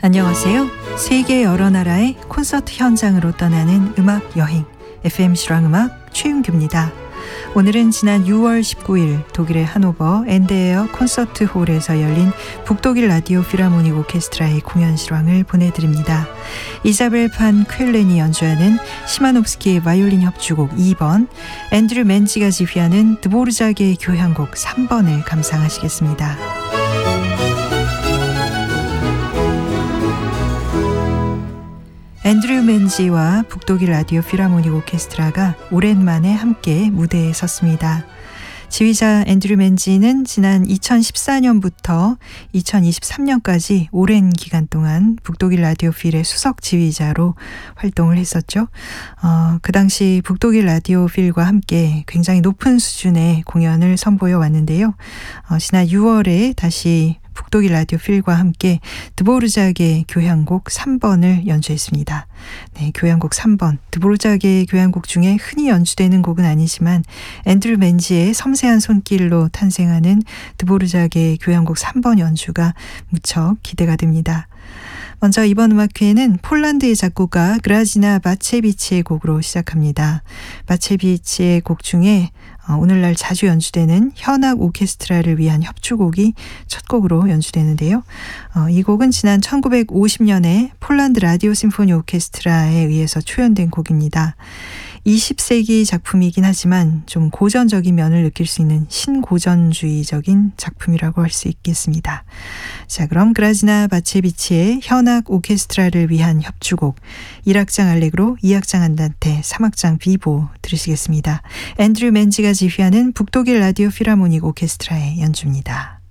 안녕하세요. 세계 여러 나라의 콘서트 현장으로 떠나는 음악 여행 FM 실황음악 최윤규입니다. 오늘은 지난 6월 19일 독일의 하노버 엔데에어 콘서트 홀에서 열린 북독일 라디오 필하모닉 오케스트라의 공연 실황을 보내드립니다. 이자벨 판 퀼렌이 연주하는 시마노프스키의 바이올린 협주곡 2번, 앤드류 맨지가 지휘하는 드보르자크의 교향곡 3번을 감상하시겠습니다. 앤드류 맨지와 북독일 라디오 필하모닉 오케스트라가 오랜만에 함께 무대에 섰습니다. 지휘자 앤드류 맨지는 지난 2014년부터 2023년까지 오랜 기간 동안 북독일 라디오 필의 수석 지휘자로 활동을 했었죠. 그 당시 북독일 라디오 필과 함께 굉장히 높은 수준의 공연을 선보여 왔는데요. 지난 6월에 다시 북독일 라디오 필과 함께 드보르자크의 교향곡 3번을 연주했습니다. 네, 교향곡 3번. 드보르자크의 교향곡 중에 흔히 연주되는 곡은 아니지만 앤드류 맨지의 섬세한 손길로 탄생하는 드보르자크의 교향곡 3번 연주가 무척 기대가 됩니다. 먼저 이번 음악회는 폴란드의 작곡가 그라지나 바체비치의 곡으로 시작합니다. 바체비치의 곡 중에 오늘날 자주 연주되는 현악 오케스트라를 위한 협주곡이 첫 곡으로 연주되는데요. 이 곡은 지난 1950년에 폴란드 라디오 심포니 오케스트라에 의해서 초연된 곡입니다. 20세기 작품이긴 하지만 좀 고전적인 면을 느낄 수 있는 신고전주의적인 작품이라고 할 수 있겠습니다. 자, 그럼 그라지나 바체비치의 현악 오케스트라를 위한 협주곡 1악장 알레그로, 2악장 안단테, 3악장 비보 들으시겠습니다. 앤드류 맨지가 지휘하는 북독일 라디오 필하모닉 오케스트라의 연주입니다.